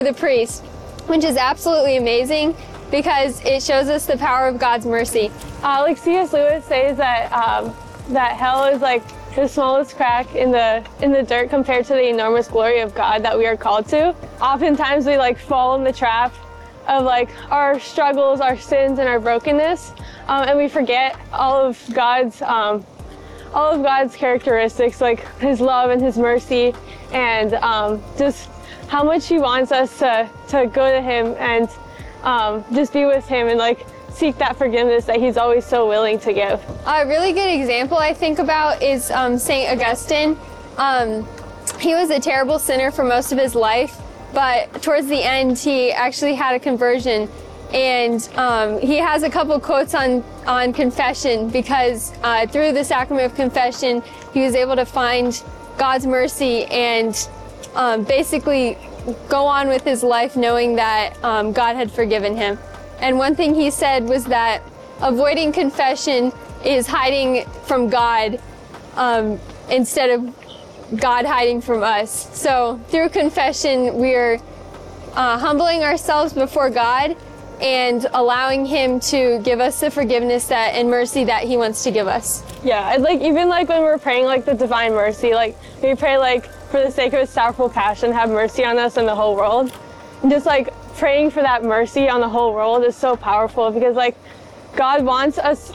the priest, which is absolutely amazing because it shows us the power of God's mercy. Like C.S. Lewis says that hell is like the smallest crack in the dirt compared to the enormous glory of God that we are called to. Oftentimes we like fall in the trap of like our struggles, our sins, and our brokenness, and we forget all of God's characteristics, like His love and His mercy, and just how much He wants us to go to Him and just be with Him and like seek that forgiveness that He's always so willing to give. A really good example I think about is St. Augustine. He was a terrible sinner for most of his life, but towards the end he actually had a conversion, and he has a couple quotes on confession because through the sacrament of confession he was able to find God's mercy and basically go on with his life knowing that God had forgiven him. And one thing he said was that avoiding confession is hiding from God instead of God hiding from us. So through confession, we're humbling ourselves before God and allowing Him to give us the forgiveness and mercy that He wants to give us. Yeah, and like even like when we're praying like the divine mercy, like we pray like for the sake of His sorrowful passion, have mercy on us and the whole world. And just like praying for that mercy on the whole world is so powerful because like God wants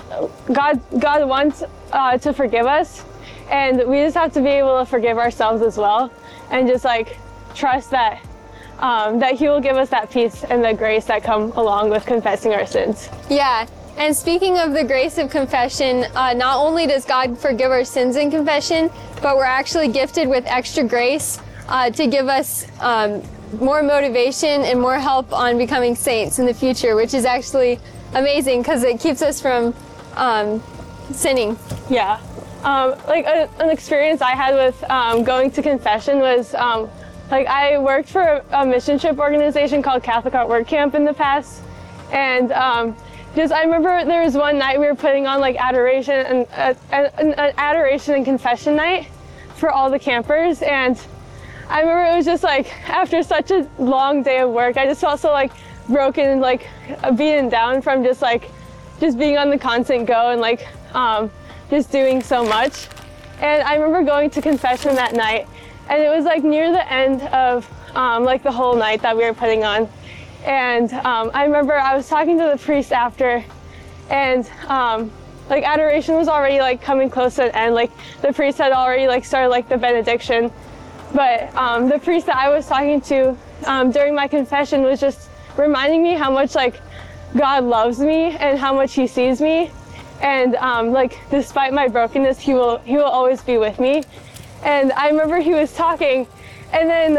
to forgive us, and we just have to be able to forgive ourselves as well, and just like trust that that He will give us that peace and the grace that come along with confessing our sins. Yeah, and speaking of the grace of confession, not only does God forgive our sins in confession, but we're actually gifted with extra grace to give us more motivation and more help on becoming saints in the future, which is actually amazing because it keeps us from sinning. Yeah. Like an experience I had with going to confession was like I worked for a mission trip organization called Catholic Art Work Camp in the past, and I remember there was one night we were putting on like adoration and an adoration and confession night for all the campers, and I remember it was just like after such a long day of work, I just felt so like broken and like beaten down from just being on the constant go and like just doing so much. And I remember going to confession that night, and it was like near the end of like the whole night that we were putting on. And I remember I was talking to the priest after, and like adoration was already like coming close to the end. Like the priest had already like started like the benediction. But the priest that I was talking to during my confession was just reminding me how much like God loves me and how much He sees me, and like despite my brokenness, He will always be with me. And I remember he was talking, and then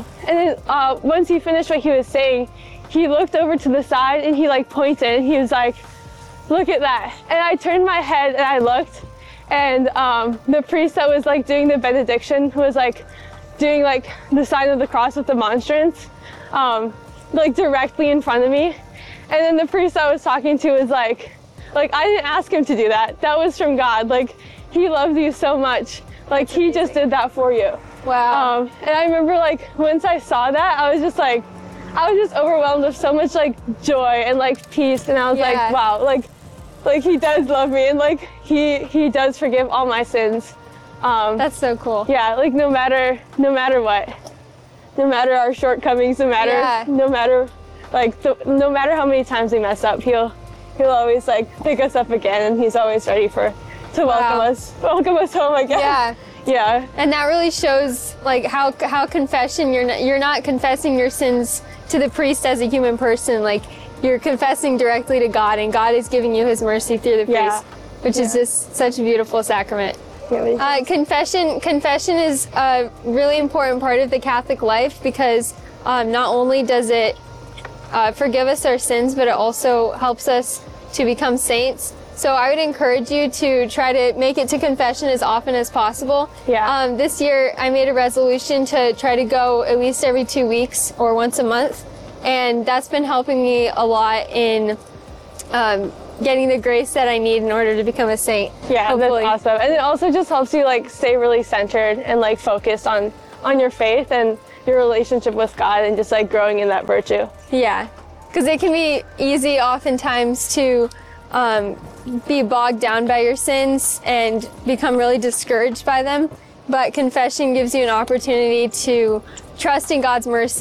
once he finished what he was saying, he looked over to the side and he like pointed and he was like, "Look at that!" And I turned my head and I looked, and the priest that was like doing the benediction was like doing like the sign of the cross with the monstrance, like directly in front of me. And then the priest I was talking to was like I didn't ask him to do that. That was from God. Like He loves you so much. Like He just did that for you. Wow. And I remember like once I saw that, I was just overwhelmed with so much like joy and like peace. And I was like, wow, like He does love me, and like he does forgive all my sins. That's so cool. Yeah, like no matter what, no matter our shortcomings, no matter how many times we mess up, he'll always like pick us up again, and He's always ready to welcome us home again. Yeah. And that really shows like how confession, you're not confessing your sins to the priest as a human person, like you're confessing directly to God, and God is giving you His mercy through the priest, which is just such a beautiful sacrament. Confession is a really important part of the Catholic life because not only does it forgive us our sins, but it also helps us to become saints. So I would encourage you to try to make it to confession as often as possible. This year I made a resolution to try to go at least every 2 weeks or once a month, and that's been helping me a lot in getting the grace that I need in order to become a saint. Yeah, hopefully. That's awesome. And it also just helps you like stay really centered and like focused on your faith and your relationship with God and just like growing in that virtue. Yeah, because it can be easy oftentimes to be bogged down by your sins and become really discouraged by them. But confession gives you an opportunity to trust in God's mercy